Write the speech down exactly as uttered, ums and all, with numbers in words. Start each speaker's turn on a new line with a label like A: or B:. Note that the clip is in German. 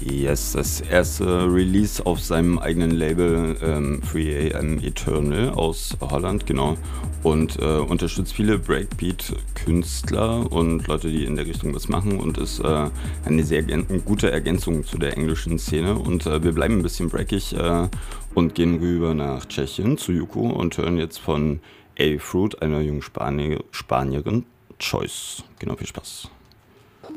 A: Yes, das erste Release auf seinem eigenen Label, ähm, drei A M Eternal aus Holland, genau. Und äh, unterstützt viele Breakbeat-Künstler und Leute, die in der Richtung was machen und ist äh, eine sehr gen- gute Ergänzung zu der englischen Szene. Und äh, wir bleiben ein bisschen breakig äh, und gehen rüber nach Tschechien zu Yuko und hören jetzt von A-Fruit, einer jungen Spanier Spanierin, Choice. Genau, viel Spaß.